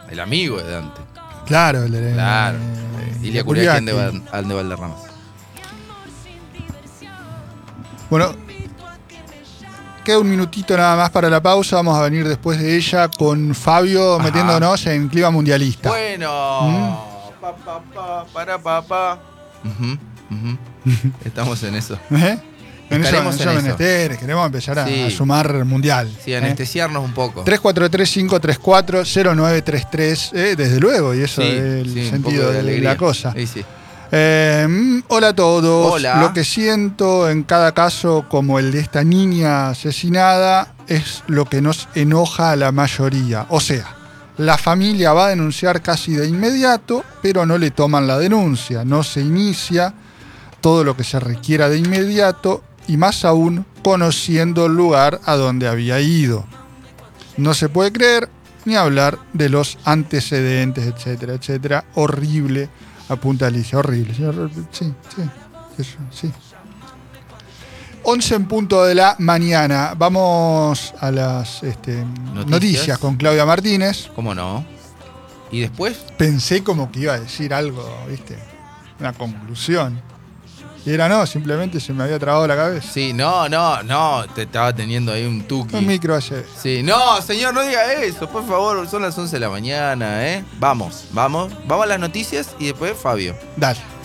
el amigo de Dante. Claro, Ilia Kuriaki de Valderrama. Bueno, queda un minutito nada más para la pausa. Vamos a venir después de ella con Fabio metiéndonos en clima mundialista. Bueno, estamos en eso. Estaremos en eso. Queremos empezar a sumar mundial. Sí, anestesiarnos un poco. 343-534-0933, desde luego, y eso es el sentido de la cosa. Sí. Hola a todos. Hola. Lo que siento en cada caso como el de esta niña asesinada es lo que nos enoja a la mayoría. O sea, la familia va a denunciar casi de inmediato, pero no le toman la denuncia. No se inicia todo lo que se requiera de inmediato y más aún conociendo el lugar a donde había ido. No se puede creer ni hablar de los antecedentes, etcétera, etcétera. Horrible. Apunta Alicia, horrible. Sí. 11 en punto de la mañana. Vamos a las noticias con Claudia Martínez. ¿Cómo no? ¿Y después? Pensé como que iba a decir algo, ¿viste? Una conclusión. Y era no, simplemente se me había trabado la cabeza. Sí, no, te estaba teniendo ahí un tuki. Un micro ayer. Sí, no, señor, no diga eso, por favor, son las 11 de la mañana, ¿eh? Vamos a las noticias y después Fabio. Dale.